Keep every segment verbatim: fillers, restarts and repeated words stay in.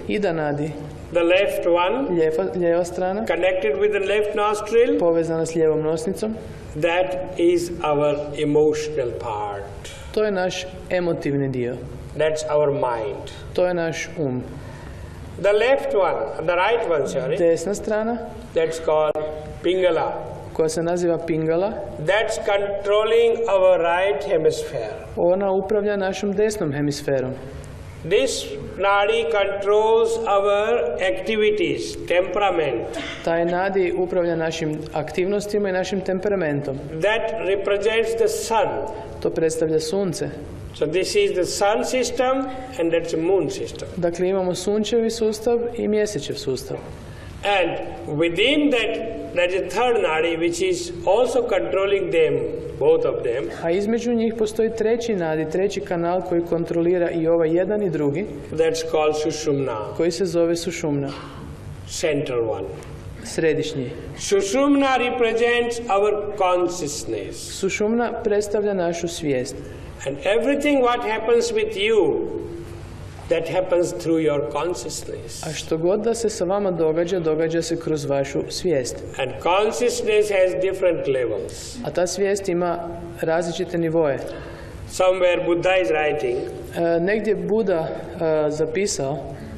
Ida nadi. The left one, Lijeva, lijeva strana, connected with the left nostril, povezana s lijevom nosnicom. that is our emotional part. To je naš emotivni dio. That's our mind. To je naš um. The left one, the right one, sorry, Desna strana, that's called Pingala. koja se naziva Pingala, That's controlling our right hemisphere. ona upravlja našom desnom hemisferom. This nadi controls our activities, temperament. Taj nadi upravlja našim aktivnostima i našim temperamentom. That represents the sun. To predstavlja sunce. So this is the sun system and that's the moon system. Dakle, imamo sunčevi sustav i mjesečev sustav. And within that, there is a third nadi which is also controlling them, both of them. A između njih postoji treći nadi, treći kanal koji kontrolira i ovaj jedan i drugi, That's called Sushumna, koji se zove Sušumna, central one. središnji. Sushumna represents our consciousness. Sušumna predstavlja našu svijest. And everything what happens with you, that happens through your consciousness. A što god da se sa vama događa, događa se kroz vašu svijest. And consciousness has different levels. A ta svijest ima različite nivoje. Somewhere Buddha is writing, E, negdje Buda e, zapisao,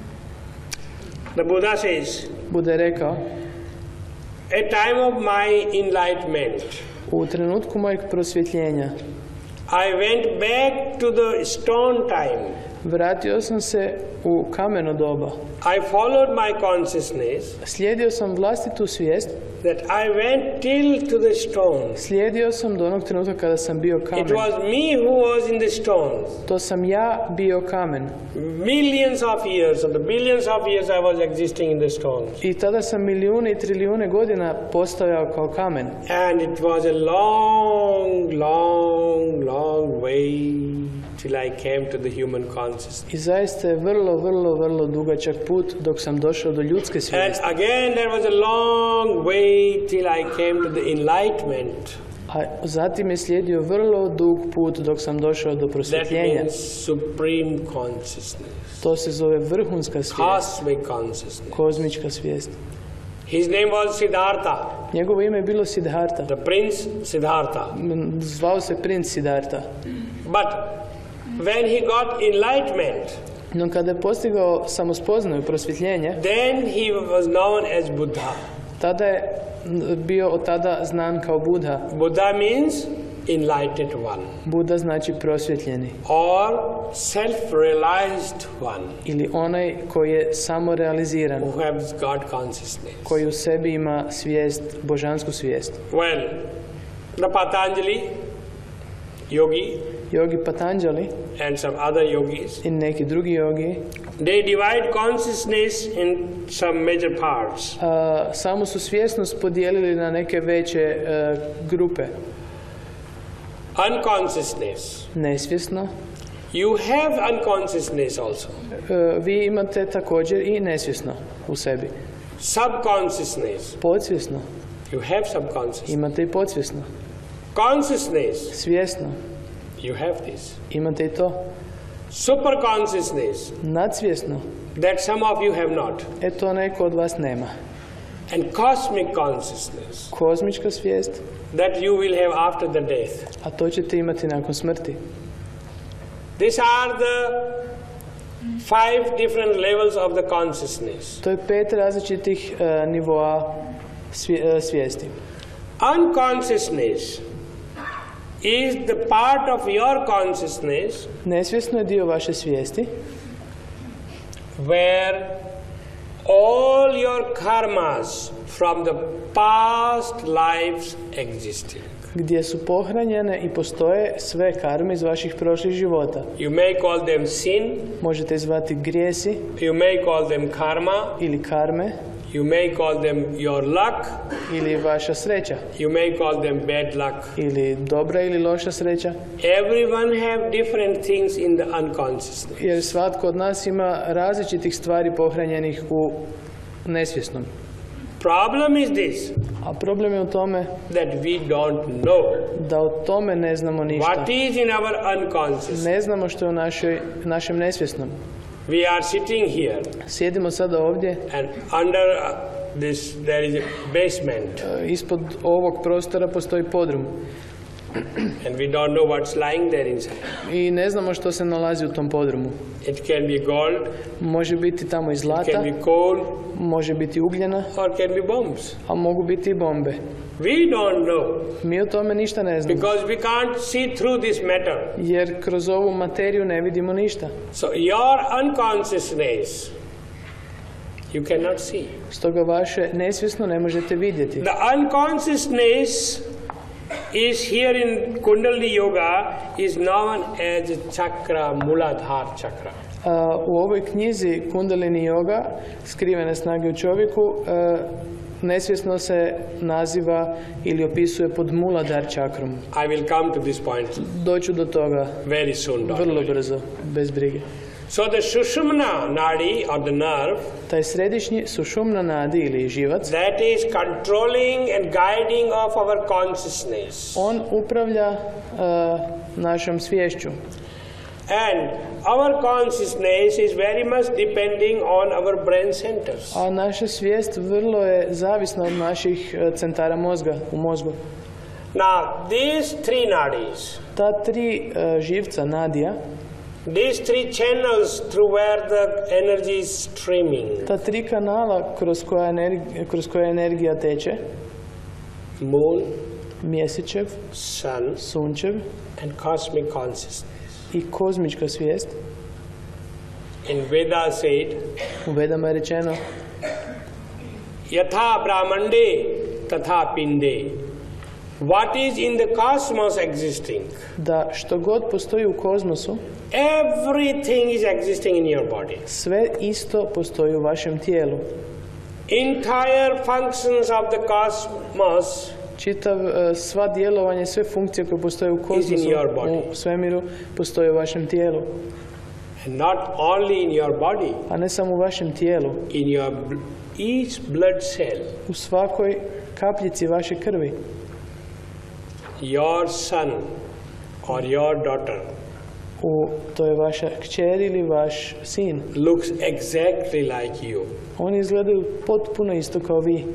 the Buddha says, Buda je rekao, a time of my enlightenment, u trenutku mojeg prosvjetljenja I went back to the stone time. vratio sam se u kameno doba. I followed my consciousness Slijedio sam vlastitu svijest, that I went till to the stones. slijedio sam do onog trenutka kada sam bio It kamen. was me who was in the stones. To sam ja bio kamen. Millions of years, or the billions of years I was existing in the stones. I tada sam milijune i trilijune godina postojao kao kamen. And it was a long, long, long way till I came to the human consciousness. I zaista je vrlo, vrlo, vrlo dugačak put dok sam došao do ljudske And svijesti. again there was a long way till I came to the enlightenment. A zatim je slijedio vrlo dug put dok sam došao do That prosvjetljenja. means supreme consciousness, To se zove vrhunska svijest, cosmic consciousness. kozmička svijest. His name was Siddhartha, Njegovo ime je bilo Siddhartha. the prince Siddhartha. M, Zvao se princ Siddhartha. But when he got enlightenment, No kada je postigao samospoznaju, prosvjetljenje, then he was known as Buddha. tada je m, bio od tada znan kao Buddha. Buddha means enlightened one Buddha znači prosvjetljeni or self-realized one ili onaj koji je samorealiziran, who has God consciousness. koji u sebi ima svijest, božansku svijest. Well, the Patanjali yogi Jogi Patanjali and some other yogis, i neki drugi jogi they divide consciousness in some major parts. a, samo su svjesnost podijelili na neke veće e, grupe. Unconsciousness. Nesvjesno. You have unconsciousness also. E, vi imate također i nesvjesno u sebi. Subconsciousness. Podsvjesno. You have subconsciousness. Imate i podsvjesno. Consciousness. Svjesno. You have this. Imate i to. Superconsciousness. Nadsvjesno. That some of you have not. E to neko od vas nema. And cosmic consciousness. Kozmička svijest, That you will have after the death. a to ćete imati nakon smrti. These are the five different levels of the consciousness. To je pet različitih e, nivoa svije- e, svijesti. Unconsciousness is the part of your consciousness Nesvjesno je dio vaše svijesti where all your karmas from the past lives existed. gdje su pohranjene i postoje sve karme iz vaših prošlih života. You may call them sin, Možete ih zvati grijesi you may call them karma, ili karme you may call them your luck, ili vaša sreća you may call them bad luck. ili dobra ili loša sreća, Everyone have different things in the unconsciousness. jer svatko od nas ima različitih stvari pohranjenih u nesvjesnom. Problem is this, A problem je u tome that we don't know da o tome ne znamo ništa. what is in our unconscious. Ne znamo što je u našoj, našem nesvjesnom. We are sitting here, Sjedimo sada ovdje, and under uh, this there is a basement, e, ispod ovog prostora postoji podrum and we don't know what's lying there inside. i ne znamo što se nalazi u tom podrumu. It can be gold, Može biti tamo i it zlata, can be coal, može biti ugljena, or can be bombs. a mogu biti i bombe. We don't know Mi o tome ništa ne znamo, because we can't see through this matter. jer kroz ovu materiju ne vidimo ništa. So your unconsciousness, you cannot see. Stoga vaše nesvjesno ne možete vidjeti. The unconsciousness is here in Kundalini Yoga is known as chakra, Muladhara chakra. A, u ovoj knjizi Kundalini Yoga, skrivene snage u čovjeku, a, nesvjesno se naziva ili opisuje pod Muladhara čakrom. I will come to this point Doću do toga very soon. don't vrlo worry. brzo, bez brige. So the Sushumna nadi or the nerve, Taj središnji sušumna nadi ili živac, that is controlling and guiding of our consciousness. on upravlja a, našom sviješću. And our consciousness is very much depending on our brain centers. A naša svijest vrlo je zavisna od naših e, centara mozga, u mozgu. Now, these three nadis, Ta tri e, živca, nadija, these three channels through where the energy is streaming, ta tri kanala kroz koja, energi- kroz koja energija teče, moon, mjesečev, sun, sunčev and cosmic consciousness. i kozmička svijest, In Veda said, u Vedama je rečeno, Yatha Brahmande Tatha Pinde. What is in the cosmos existing? da što god postoji u kozmosu, Everything is existing in your body. sve isto postoji u vašem tijelu. Entire functions of the cosmos Čitav, e, sva djelovanje, sve funkcije koje postoje u kozmosu, your body. u svemiru, postoje u vašem tijelu. and not only in your body, A ne samo u vašem tijelu, in your bl- each blood cell. u svakoj kapljici vaše krvi. Your son or your daughter U, to je vaša kćer ili vaš sin. looks exactly like you. Oni izgledaju potpuno isto kao vi.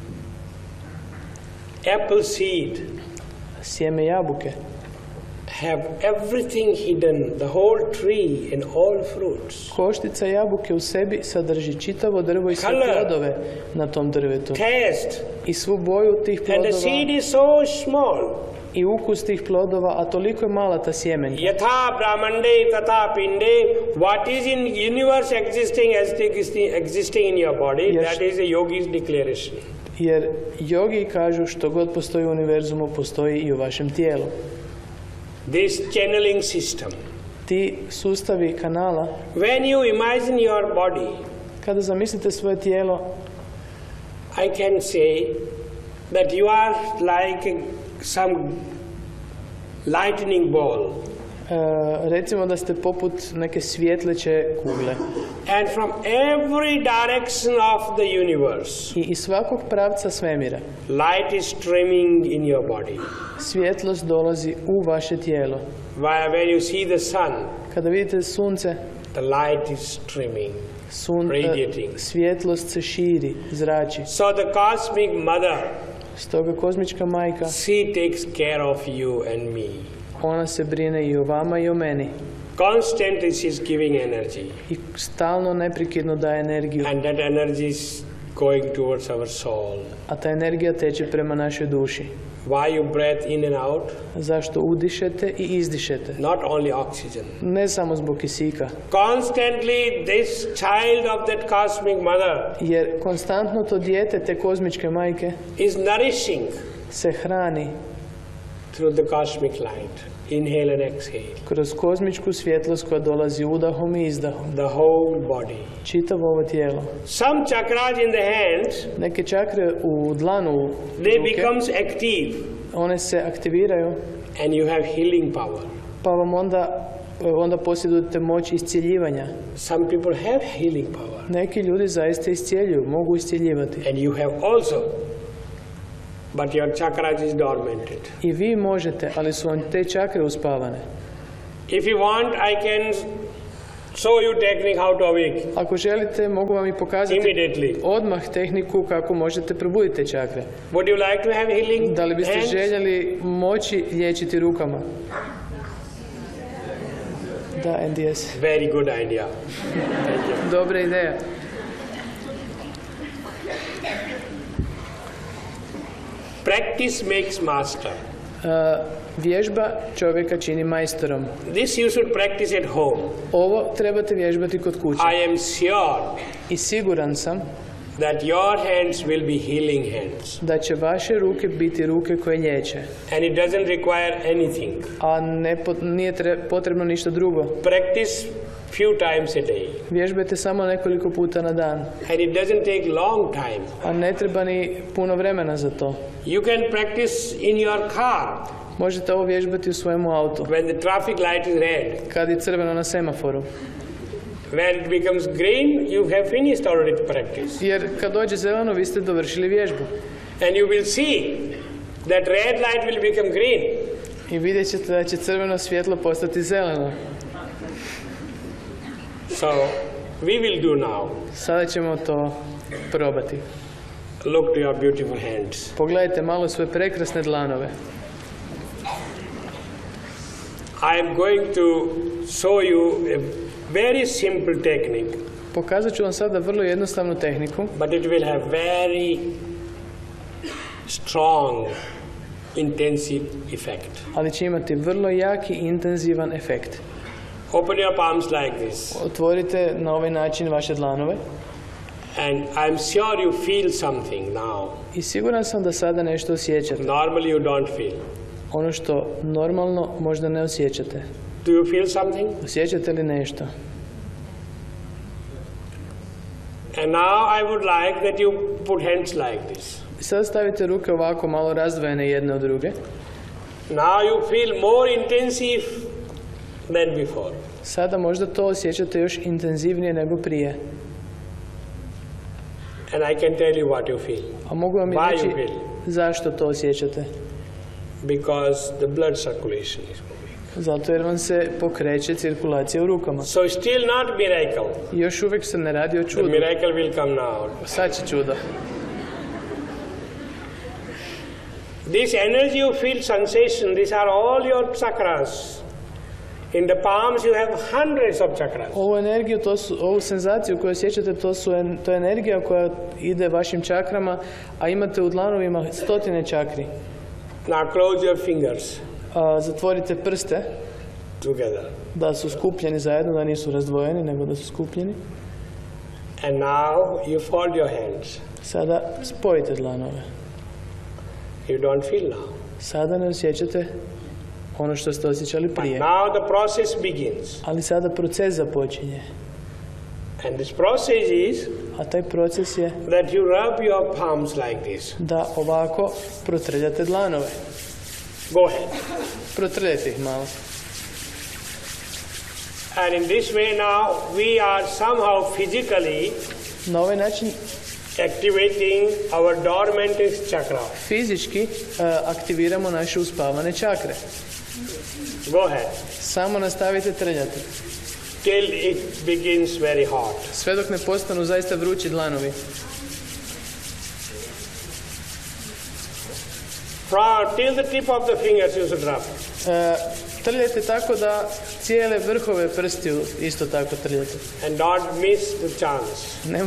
Apple seed Sjeme jabuke have everything hidden, the whole tree and all fruits. Koštica jabuke u sebi sadrži čitavo drvo i sve Color. plodove na tom drvetu. Taste. I svu boju tih And the plodova seed is so small. i ukus tih plodova, a toliko je mala ta sjemenka. Yatha brahmande tata pinde. What is in universe existing as existing, existing in your body, Yes. that is a yogi's declaration. Jer jogi kažu što god postoji u univerzumu, postoji i u vašem tijelu. This channeling system. Ti sustavi kanala, When you imagine your body, kada zamislite svoje tijelo, I can say that you are like some lightning ball. e, recimo da ste poput neke svjetleće kugle. And from every direction of the universe, I iz svakog pravca svemira light is streaming in your body. svjetlost dolazi u vaše tijelo. Why- When you see the sun, Kada vidite sunce, the light is streaming. sun, e, Radiating. svjetlost se širi, zrači. So the cosmic mother, Stoga kozmička majka, she takes care of you and me. ona se brine i o vama i o meni. Constantly she is giving energy. I stalno, neprekidno daje energiju. And that energy is going towards our soul. A ta energija teče prema našoj duši. Why you breathe in and out? Zašto udišete i izdišete? Not only oxygen. Ne samo zbog kisika. Constantly this child of that cosmic mother Jer konstantno to dijete te kozmičke majke is nourishing se hrani through the cosmic light. Inhale and exhale. kroz kozmičku svjetlost koja dolazi udahom i izdahom. The whole body. Čitavo ovo tijelo. Some chakras in the hands, Neke čakre u dlanu they ruke, becomes active one se aktiviraju, and you have healing power. pa vam onda, onda posjedujete moć iscjeljivanja. Some people have healing power Neki ljudi zaista iscijeljuju, mogu iscjeljivati. and you have also. But your chakras is dormanted. I vi možete, ali su vam te čakre uspavane. If you want, I can show you technique how to awake Ako želite, mogu vam i pokazati immediately. odmah tehniku kako možete probuditi te čakre. Would you like to have healing Da li biste hands? željeli moći liječiti rukama? Da, and yes. Very good idea. Dobra ideja. Practice makes master. Uh, vježba čovjeka čini majstorom. This you should practice at home. Ovo trebate vježbati kod kuće. I am sure I siguran sam that your hands will be healing hands. da će vaše ruke biti ruke koje liječe. And it doesn't require anything. A ne, pot- nije tre- potrebno ništa drugo. Practice few times a day. Vježbajte samo nekoliko puta na dan. And it doesn't take long time. A ne treba ni puno vremena za to. You can practice in your car Možete ovo vježbati u svojemu autu. when the traffic light is red. Kad je crveno na semaforu. When it becomes green, you have finished already the practice. Jer kad dođe zeleno, vi ste dovršili vježbu. And you will see that red light will become green. I vidjet ćete da će crveno svjetlo postati zeleno. So, we will do now. Sada ćemo to probati. Look to your beautiful hands. Pogledajte malo svoje prekrasne dlanove. I am going to show you a very simple technique, Pokazat ću vam sada vrlo jednostavnu tehniku, but it will have very strong, intensive effect. ali će imati vrlo jaki i intenzivan efekt. Open your palms like this, Otvorite na ovaj način vaše dlanove and I'm sure you feel something now. i siguran sam da sada nešto osjećate. Normally you don't feel. Ono što normalno možda ne osjećate. Do you feel something? Osjećate li nešto? And now I would like that you put hands like this. I sada stavite ruke ovako malo razdvojene jedne od druge. Now you feel more intensive than before. Sada možda to osjećate još intenzivnije nego prije. And I can tell you what you feel. A mogu vam i Why reći you feel? zašto to osjećate. Because the blood circulation is moving. Zato jer vam se pokreće cirkulacija u rukama. So it's still not miracle. I još uvijek se ne radi o The čudu. miracle will come now. Sad će čudo. This energy you feel sensation, these are all your chakras. In the palms you have hundreds of chakras. Ovu energiju, to su, ovu senzaciju koju osjećate, to, su, en- to je energija koja ide vašim čakrama, a imate u dlanovima stotine čakri. Now close your fingers A, zatvorite prste, together. da su skupljeni zajedno, da nisu razdvojeni, nego da su skupljeni. And now you fold your hands. Sada spojite dlanove. You don't feel now. Sada ne osjećate ono što ste osjećali But prije. now the process begins. Ali sada proces započinje. And this process is A taj proces je that you rub your palms like this. da ovako protrljate dlanove. Go ahead. Protrljajte ih malo. And in this way now we are somehow physically Na ovaj način activating our dormant chakra. fizički e, aktiviramo naše uspavane čakre. Go ahead. Samo nastavite trljati. Till it begins very hot. Sve dok ne postanu zaista vrući dlanovi. From till the tip of the fingers you should rub. E, trljajte tako da cijele vrhove prstiju isto tako trljate. And don't miss the chance. Ne